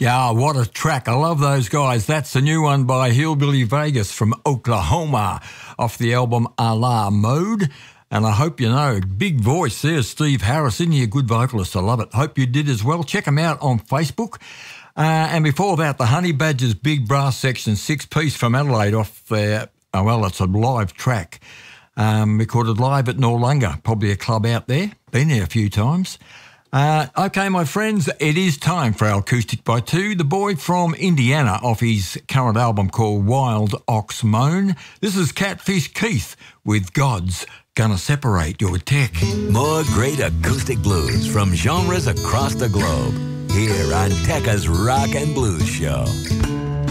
Yeah, what a track. I love those guys. That's the new one by Hillbilly Vegas from Oklahoma off the album Alarm Mode. And I hope you know, big voice there, Steve Harris. Isn't he a good vocalist? I love it. Hope you did as well. Check him out on Facebook. And before that, the Honey Badgers Big Brass Section 6-piece from Adelaide off their, it's a live track. Recorded live at Noarlunga, probably a club out there. Been there a few times. Okay, my friends, it is time for our Acoustic by Two. The boy from Indiana off his current album called Wild Ox Moan. This is Catfish Keith with God's Gonna Separate Your Tech. More great acoustic blues from genres across the globe. Here on Tekka's Rock and Blues Show.